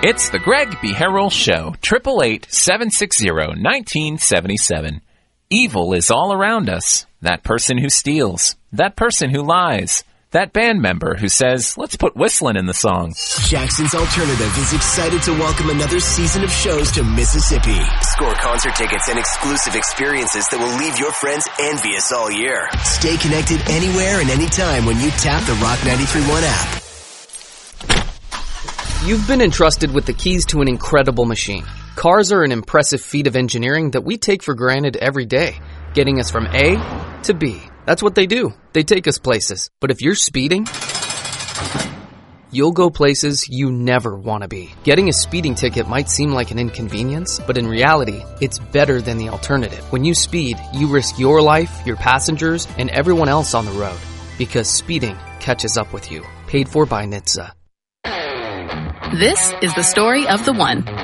It's the Greg B. Harrell Show, 888-760-1977. Evil is all around us. That person who steals. That person who lies. That band member who says, let's put whistling in the song. Jackson's Alternative is excited to welcome another season of shows to Mississippi. Score concert tickets and exclusive experiences that will leave your friends envious all year. Stay connected anywhere and anytime when you tap the Rock 93.1 app. You've been entrusted with the keys to an incredible machine. Cars are an impressive feat of engineering that we take for granted every day, getting us from A to B. That's what they do. They take us places. But if you're speeding, you'll go places you never want to be. Getting a speeding ticket might seem like an inconvenience, but in reality, it's better than the alternative. When you speed, you risk your life, your passengers, and everyone else on the road. Because speeding catches up with you. Paid for by NHTSA. This is the story of the one.